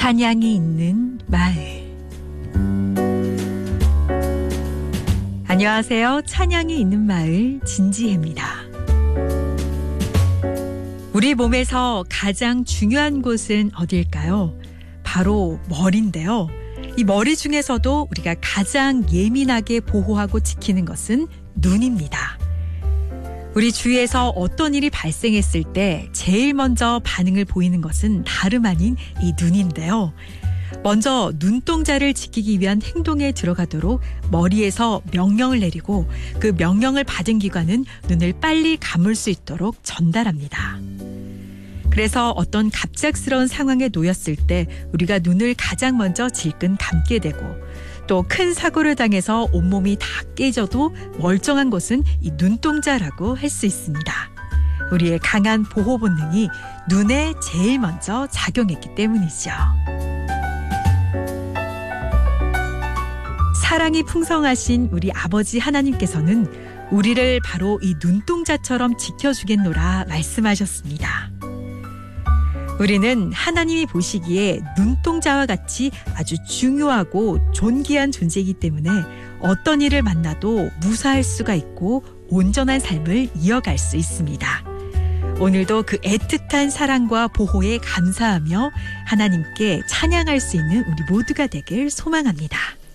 찬양이 있는 마을. 안녕하세요. 찬양이 있는 마을 진지혜입니다. 우리 몸에서 가장 중요한 곳은 어딜까요? 바로 머리인데요. 이 머리 중에서도 우리가 가장 예민하게 보호하고 지키는 것은 눈입니다. 우리 주위에서 어떤 일이 발생했을 때 제일 먼저 반응을 보이는 것은 다름 아닌 이 눈인데요. 먼저 눈동자를 지키기 위한 행동에 들어가도록 머리에서 명령을 내리고 그 명령을 받은 기관은 눈을 빨리 감을 수 있도록 전달합니다. 그래서 어떤 갑작스러운 상황에 놓였을 때 우리가 눈을 가장 먼저 질끈 감게 되고 또 큰 사고를 당해서 온몸이 다 깨져도 멀쩡한 곳은 이 눈동자라고 할 수 있습니다. 우리의 강한 보호 본능이 눈에 제일 먼저 작용했기 때문이죠. 사랑이 풍성하신 우리 아버지 하나님께서는 우리를 바로 이 눈동자처럼 지켜주겠노라 말씀하셨습니다. 우리는 하나님이 보시기에 눈동자와 같이 아주 중요하고 존귀한 존재이기 때문에 어떤 일을 만나도 무사할 수가 있고 온전한 삶을 이어갈 수 있습니다. 오늘도 그 애틋한 사랑과 보호에 감사하며 하나님께 찬양할 수 있는 우리 모두가 되길 소망합니다.